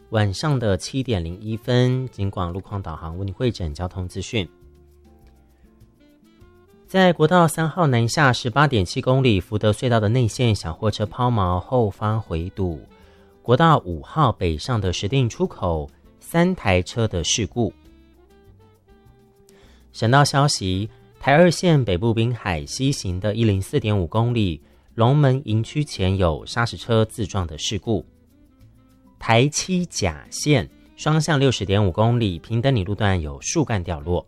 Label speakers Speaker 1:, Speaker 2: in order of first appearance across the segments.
Speaker 1: 晚上的7点01分，警广路况导航为你汇整交通资讯。在国道3号南下 18.7 公里福德隧道的内线小货车抛锚后方回堵，国道5号北上的石碇出口3台车的事故。省道消息，台2线北部滨海西行的 104.5 公里龙门营区前有砂石车自撞的事故。台7甲线双向 60.5 公里平等里路段有树干掉落。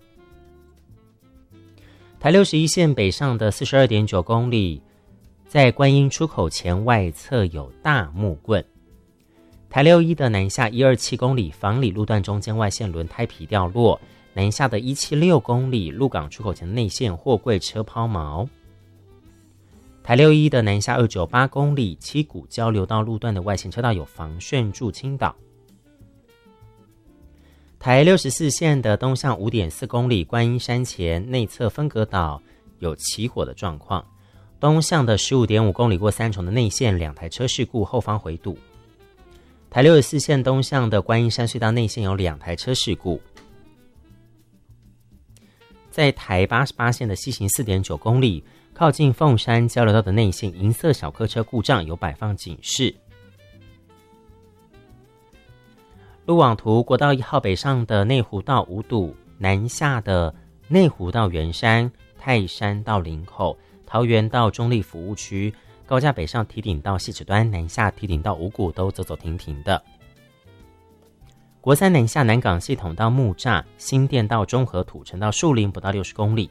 Speaker 1: 台61线北上的 42.9 公里在观音出口前外侧有大木棍。台61的南下127公里房里路段中间外线轮胎皮掉落，南下的176公里鹿港出口前的内线货柜车抛锚。台61的南下298公里七股交流道路段的外线车道有防汛助倾倒。台64线的东向 5.4 公里观音山前内侧分隔岛有起火的状况，东向的 15.5 公里过三重的内线2台车事故后方回堵。台64线东向的观音山隧道内线有2台车事故。在台88线的西行 4.9 公里靠近凤山交流道的内线银色小客车故障有摆放警示。路网图，国道1号北上的内湖到五堵，南下的内湖到圆山、泰山到林口、桃园到中立服务区，高架北上堤顶到汐止端，南下堤顶到五股都走走停停的。国3南下南港系统到木栅，新店到中和土城到树林不到60公里。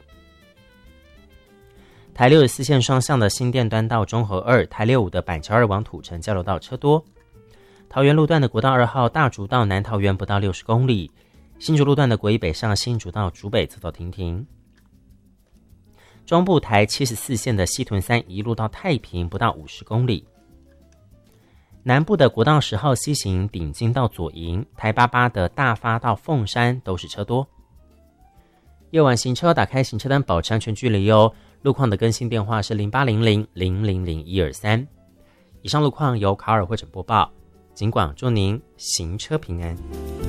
Speaker 1: 台64线双向的新店端到中和2，台65的板桥2往土城交流道车多。桃园路段的国道2号大竹到南桃园不到60公里，新竹路段的国一北上新竹到竹北走走停停。中部台74线的西屯3一路到太平不到50公里。南部的国道10号西行顶金到左营，台88的大发到凤山都是车多。夜晚行车打开行车灯保持安全距离哦。路况的更新电话是0800000123。以上路况由卡尔汇整播报，警广祝您行车平安。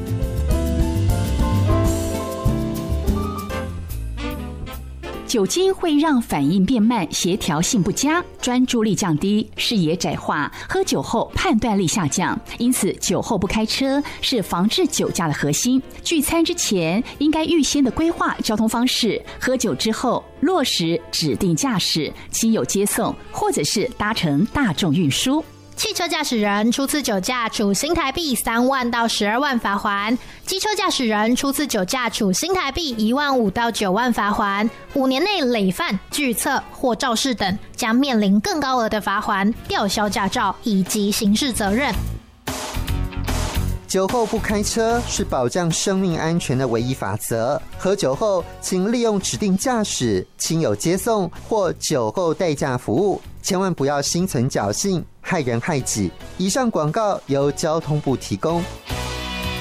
Speaker 2: 酒精会让反应变慢，协调性不佳，专注力降低，视野窄化，喝酒后判断力下降。因此，酒后不开车是防治酒驾的核心。聚餐之前应该预先的规划交通方式，喝酒之后落实指定驾驶、亲友接送，或者是搭乘大众运输。
Speaker 3: 汽车驾驶人初次酒驾处新台币3万到12万罚锾，机车驾驶人初次酒驾处新台币1万5到9万罚锾，5年内累犯、拒测或肇事等，将面临更高额的罚锾、吊销驾照以及刑事责任。
Speaker 4: 酒后不开车是保障生命安全的唯一法则。喝酒后，请利用指定驾驶、亲友接送或酒后代驾服务，千万不要心存侥幸，害人害己。以上广告由交通部提供。